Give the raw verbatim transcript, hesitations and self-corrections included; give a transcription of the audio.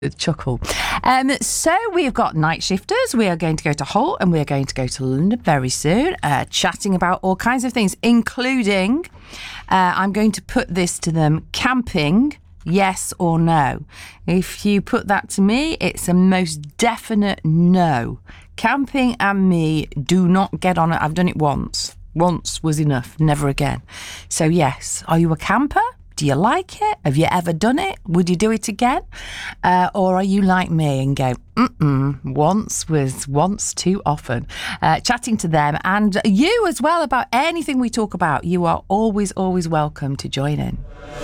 Chuckle. Um, so we've got night shifters. We are going to go to Hull and we're going to go to London very soon, uh, chatting about all kinds of things, including, uh, I'm going to put this to them, camping, yes or no. If you put that to me, it's a most definite no. Camping and me do not get on it. I've done it once. Once was enough, never again. So yes, are you a camper? Do you like it? Have you ever done it? Would you do it again? Uh, or are you like me and go, mm-mm, once was once too often? Uh, chatting to them and you as well about anything we talk about. You are always, always welcome to join in.